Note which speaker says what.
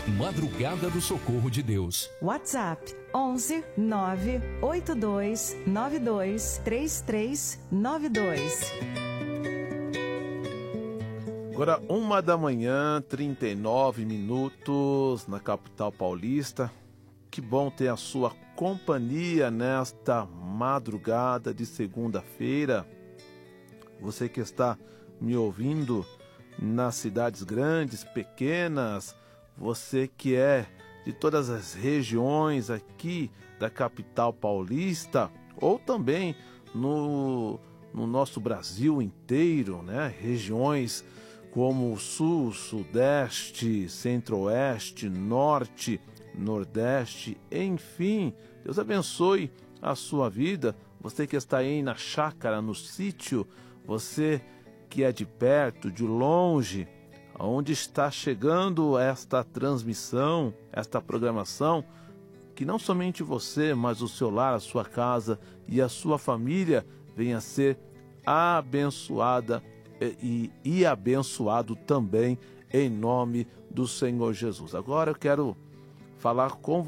Speaker 1: Madrugada do Socorro de Deus.
Speaker 2: WhatsApp 11 982 92 3392.
Speaker 3: Agora 1h39, 39 na capital paulista. Que bom ter a sua companhia nesta madrugada de segunda-feira. Você que está me ouvindo nas cidades grandes, pequenas, você que é de todas as regiões aqui da capital paulista, ou também no nosso Brasil inteiro, né? Regiões como o Sul, Sudeste, Centro-Oeste, Norte, Nordeste, enfim. Deus abençoe a sua vida. Você que está aí na chácara, no sítio, você que é de perto, de longe, onde está chegando esta transmissão, esta programação, que não somente você, mas o seu lar, a sua casa e a sua família venha a ser abençoada e abençoado também em nome do Senhor Jesus. Agora eu quero falar com